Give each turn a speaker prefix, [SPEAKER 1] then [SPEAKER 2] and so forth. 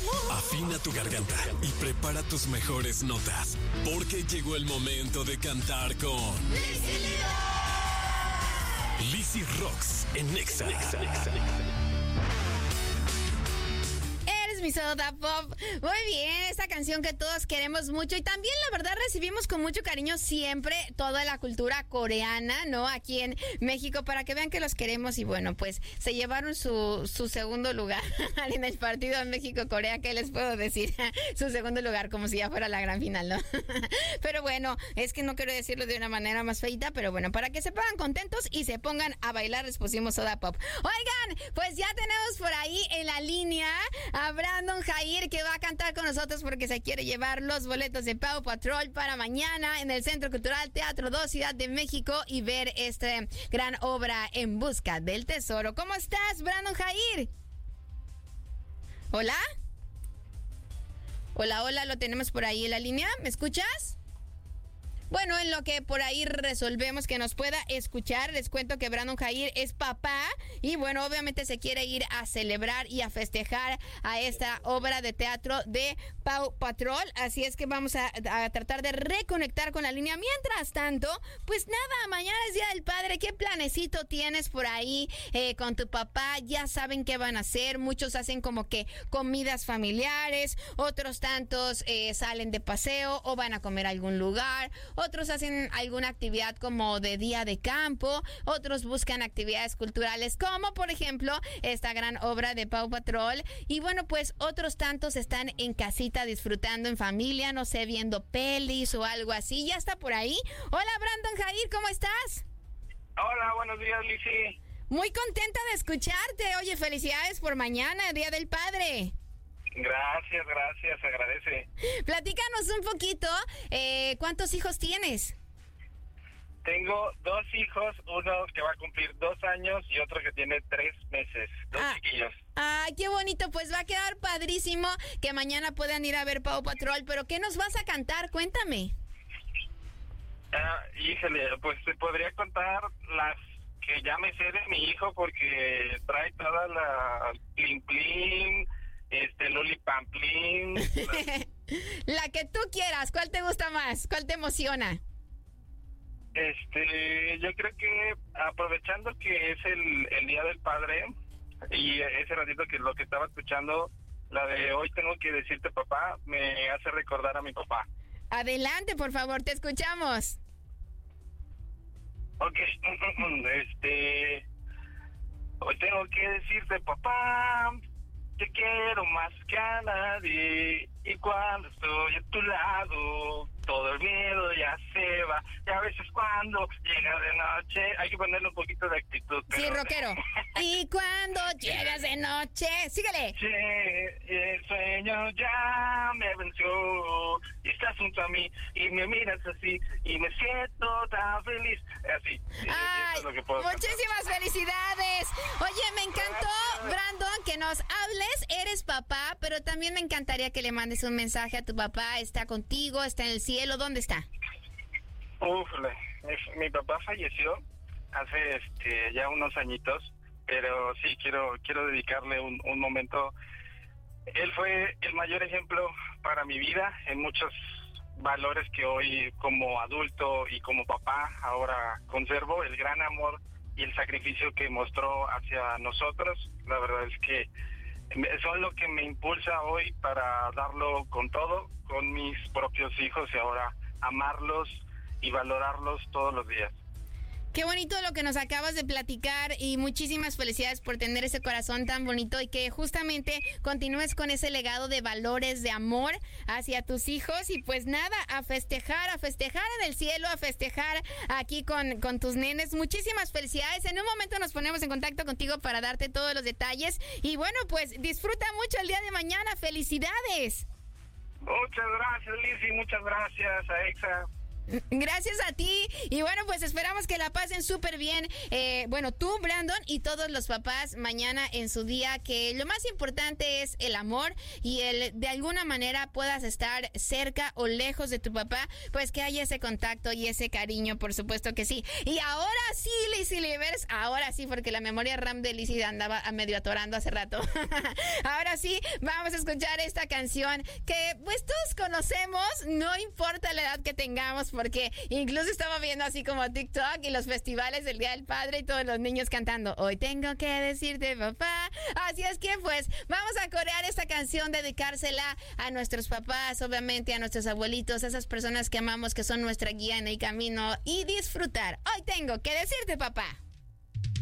[SPEAKER 1] Afina tu garganta y prepara tus mejores notas, porque llegó el momento de cantar con Lizzy Rocks en Nexa.
[SPEAKER 2] Mi Soda Pop. Muy bien, esta canción que todos queremos mucho y también la verdad recibimos con mucho cariño siempre toda la cultura coreana, ¿no? Aquí en México para que vean que los queremos y bueno, pues se llevaron su segundo lugar en el partido de México-Corea, ¿qué les puedo decir? Su segundo lugar como si ya fuera la gran final, ¿no? Pero bueno, es que no quiero decirlo de una manera más feita, pero bueno, para que se pongan contentos y se pongan a bailar les pusimos Soda Pop. Oigan, pues ya tenemos por ahí en la línea a Brandon Jair, que va a cantar con nosotros porque se quiere llevar los boletos de Paw Patrol para mañana en el Centro Cultural Teatro 2 Ciudad de México y ver esta gran obra En Busca del Tesoro. ¿Cómo estás, Brandon Jair? ¿Hola? Hola, lo tenemos por ahí en la línea. ¿Me escuchas? Bueno, en lo que por ahí resolvemos que nos pueda escuchar, les cuento que Brandon Jair es papá y bueno, obviamente se quiere ir a celebrar y a festejar a esta obra de teatro de Paw Patrol, así es que vamos a tratar de reconectar con la línea. Mientras tanto, pues nada, mañana es Día del Padre, ¿qué planecito tienes por ahí con tu papá? Ya saben qué van a hacer, muchos hacen como que comidas familiares, otros tantos salen de paseo o van a comer a algún lugar, otros hacen alguna actividad como de día de campo, otros buscan actividades culturales como por ejemplo esta gran obra de Paw Patrol y bueno pues otros tantos están en casita disfrutando en familia, no sé, viendo pelis o algo así. ¿Ya está por ahí? Hola Brandon Jair, ¿cómo estás?
[SPEAKER 3] Hola, buenos días Lizzy.
[SPEAKER 2] Muy contenta de escucharte, oye, felicidades por mañana, Día del Padre.
[SPEAKER 3] Gracias, agradece.
[SPEAKER 2] Platícanos un poquito, ¿cuántos hijos tienes?
[SPEAKER 3] Tengo 2 hijos, uno que va a cumplir 2 años y otro que tiene 3 meses, 2 chiquillos.
[SPEAKER 2] Ay, qué bonito, pues va a quedar padrísimo que mañana puedan ir a ver Paw Patrol, pero ¿qué nos vas a cantar? Cuéntame.
[SPEAKER 3] Híjole, pues te podría contar las que ya me sé de mi hijo porque trae toda la plin plin, Lolipamplín.
[SPEAKER 2] La que tú quieras, ¿cuál te gusta más? ¿Cuál te emociona?
[SPEAKER 3] Yo creo que aprovechando que es el Día del Padre y ese ratito que lo que estaba escuchando, la de Hoy tengo que decirte papá, me hace recordar a mi papá.
[SPEAKER 2] Adelante, por favor, te escuchamos.
[SPEAKER 3] Ok, hoy tengo que decirte papá, te quiero más que a nadie y cuando estoy a tu lado todo el miedo ya se va y a veces cuando llega de noche hay que ponerle un poquito de actitud.
[SPEAKER 2] Sí, rockero. Y cuando llegas de noche, síguele.
[SPEAKER 3] Sí, el sueño ya me venció y estás junto a mí y me miras así y me siento tan feliz. Así.
[SPEAKER 2] Ay,
[SPEAKER 3] es lo que puedo
[SPEAKER 2] muchísimas
[SPEAKER 3] cantar.
[SPEAKER 2] Felicidades. Oye, me encantó, Brandon, que nos hables. Eres papá, pero también me encantaría que le mandes un mensaje a tu papá. Está contigo, está en el cielo. ¿Dónde está?
[SPEAKER 3] Mi papá falleció hace ya unos añitos, pero sí quiero dedicarle un momento. Él fue el mayor ejemplo para mi vida en muchos valores que hoy como adulto y como papá ahora conservo, el gran amor y el sacrificio que mostró hacia nosotros. La verdad es que son lo que me impulsa hoy para darlo con todo, con mis propios hijos y ahora amarlos y valorarlos todos los días.
[SPEAKER 2] Qué bonito lo que nos acabas de platicar y muchísimas felicidades por tener ese corazón tan bonito y que justamente continúes con ese legado de valores, de amor hacia tus hijos y pues nada, a festejar en el cielo, a festejar aquí con tus nenes. Muchísimas felicidades. En un momento nos ponemos en contacto contigo para darte todos los detalles y bueno, pues disfruta mucho el día de mañana. ¡Felicidades!
[SPEAKER 3] Muchas gracias, Lizzy, muchas gracias a Exa.
[SPEAKER 2] Gracias a ti. Y bueno, pues esperamos que la pasen súper bien. Bueno, tú, Brandon, y todos los papás mañana en su día, que lo más importante es el amor y el de alguna manera puedas estar cerca o lejos de tu papá, pues que haya ese contacto y ese cariño, por supuesto que sí. Y ahora sí, Lizzy Livers, ahora sí, porque la memoria RAM de Lizzy andaba a medio atorando hace rato. Ahora sí, vamos a escuchar esta canción que pues todos conocemos, no importa la edad que tengamos, porque incluso estaba viendo así como TikTok y los festivales del Día del Padre y todos los niños cantando Hoy tengo que decirte, papá. Así es que pues vamos a corear esta canción, dedicársela a nuestros papás, obviamente a nuestros abuelitos, a esas personas que amamos, que son nuestra guía en el camino, y disfrutar Hoy tengo que decirte, papá.